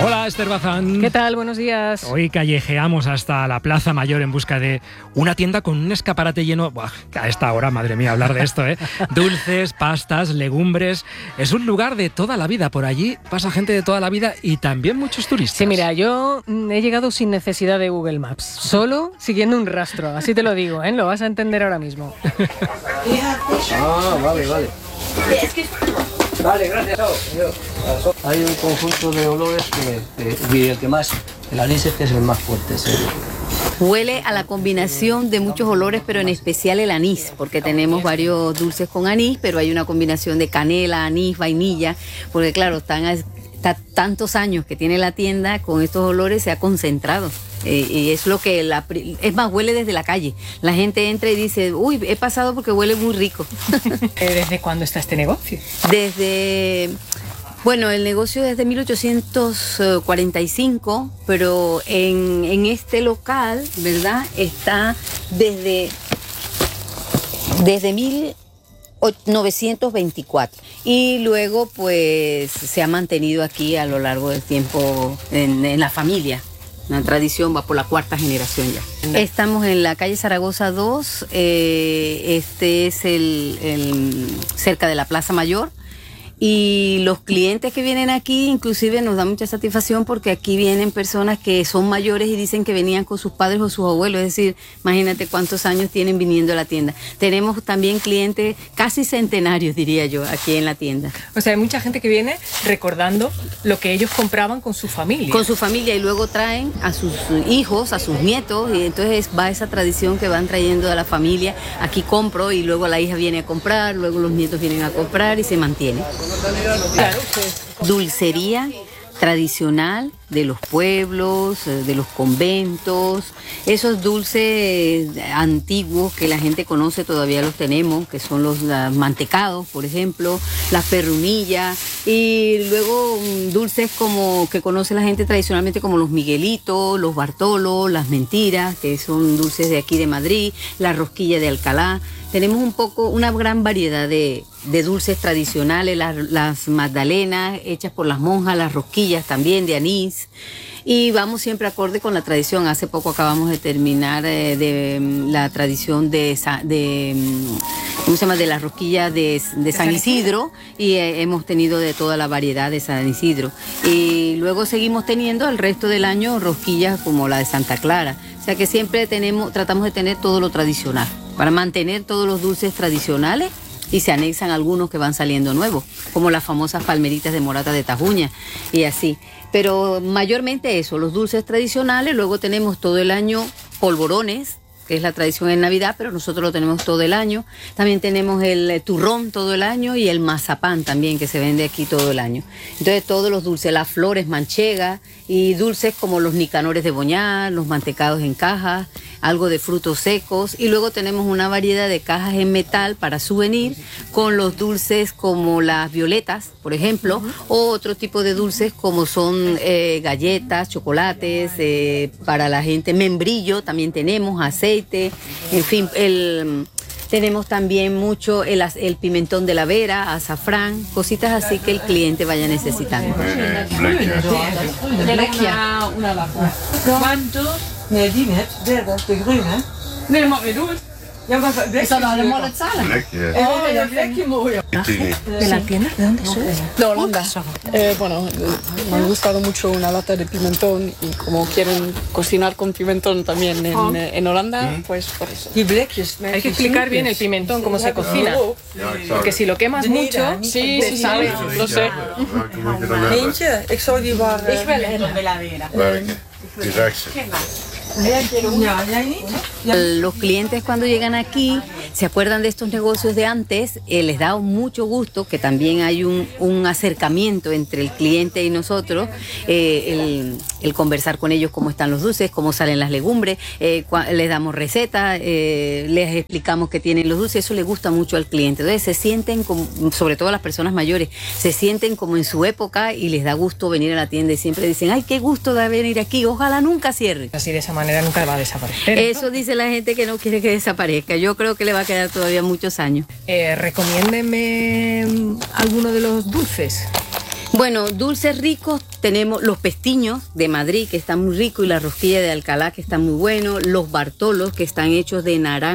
Hola, Esther Bazán. ¿Qué tal? Buenos días. Hoy callejeamos hasta la Plaza Mayor en busca de una tienda con un escaparate lleno... Buah, a esta hora, madre mía, hablar de esto, ¿eh? Dulces, pastas, legumbres... Es un lugar de toda la vida. Por allí pasa gente de toda la vida y también muchos turistas. Sí, mira, yo he llegado sin necesidad de Google Maps. Solo siguiendo un rastro. Así te lo digo, ¿eh? Lo vas a entender ahora mismo. Vale. Vale, gracias. Hay un conjunto de olores que el que más, el anís es el más fuerte. ¿Sí? Huele a la combinación de muchos olores, pero en especial el anís, porque tenemos varios dulces con anís, pero hay una combinación de canela, anís, vainilla, porque claro, está tantos años que tiene la tienda, con estos olores se ha concentrado. Y es lo que es más, huele desde la calle. La gente entra y dice, uy, he pasado porque huele muy rico. ¿Desde cuándo está este negocio? Bueno, el negocio es de 1845, pero en este local, ¿verdad? Está desde 1924. Y luego, pues, se ha mantenido aquí a lo largo del tiempo en la familia. La tradición va por la cuarta generación ya. Estamos en la calle Zaragoza 2, este es cerca de la Plaza Mayor. Y los clientes que vienen aquí inclusive nos da mucha satisfacción porque aquí vienen personas que son mayores y dicen que venían con sus padres o sus abuelos, es decir, imagínate cuántos años tienen viniendo a la tienda. Tenemos también clientes casi centenarios, diría yo, aquí en la tienda. O sea, hay mucha gente que viene recordando lo que ellos compraban con su familia. Con su familia y luego traen a sus hijos, a sus nietos y entonces va esa tradición que van trayendo a la familia. Aquí compro y luego la hija viene a comprar, luego los nietos vienen a comprar y se mantiene. Claro, dulcería tradicional de los pueblos, de los conventos, esos dulces antiguos que la gente conoce todavía los tenemos, que son los mantecados, por ejemplo, las perrunillas, y luego dulces como que conoce la gente tradicionalmente como los miguelitos, los bartolos, las mentiras, que son dulces de aquí de Madrid, la rosquilla de Alcalá. Tenemos una gran variedad de dulces tradicionales, las magdalenas hechas por las monjas, las rosquillas también de anís. Y vamos siempre acorde con la tradición. Hace poco acabamos de terminar de la tradición de la rosquilla de San Isidro y hemos tenido de toda la variedad de San Isidro. Y luego seguimos teniendo el resto del año rosquillas como la de Santa Clara. O sea que siempre tratamos de tener todo lo tradicional para mantener todos los dulces tradicionales y se anexan algunos que van saliendo nuevos, como las famosas palmeritas de morata de Tajuña y así. Pero mayormente eso, los dulces tradicionales, luego tenemos todo el año polvorones, que es la tradición en Navidad, pero nosotros lo tenemos todo el año. También tenemos el turrón todo el año y el mazapán también, que se vende aquí todo el año. Entonces todos los dulces, las flores manchegas y dulces como los nicanores de Boñar, los mantecados en cajas, algo de frutos secos y luego tenemos una variedad de cajas en metal para souvenir con los dulces como las violetas, por ejemplo, o otro tipo de dulces como son galletas, chocolates, para la gente, membrillo también tenemos, aceite, en fin, tenemos también mucho el pimentón de la Vera, azafrán, cositas así que el cliente vaya necesitando. Nee, die niet. Dat is de groene. Nee, maar weer doen. Ja, maar is dat allemaal hetzelfde? Vlekje. Oh, ja, vlekje mooi. ¿De la tienda? ¿De dónde sois? De Holanda. Bueno, me ha gustado mucho una lata de pimentón y como quieren cocinar con pimentón también en Holanda, pues por eso. Die blikjes. Hay que explicar bien el pimentón, cómo se cocina. Porque si lo quemas mucho, Sí, sabe, lo sé. Eentje, ik zou die waar... Welke? Die rechtse. Ja, jij niet? Los clientes cuando llegan aquí se acuerdan de estos negocios de antes, les da mucho gusto que también hay un acercamiento entre el cliente y nosotros, el conversar con ellos cómo están los dulces, cómo salen las legumbres, les damos recetas, les explicamos qué tienen los dulces, eso le gusta mucho al cliente. Entonces se sienten, sobre todo las personas mayores, se sienten como en su época y les da gusto venir a la tienda y siempre dicen, ay, qué gusto de venir aquí, ojalá nunca cierre. así de esa manera nunca va a desaparecer. Eso dice la gente que no quiere que desaparezca. Yo creo que le va a quedar todavía muchos años. Recomiéndeme alguno de los dulces. Bueno, dulces ricos tenemos los pestiños de Madrid, que están muy ricos, y la rosquilla de Alcalá, que está muy bueno, los bartolos, que están hechos de naranja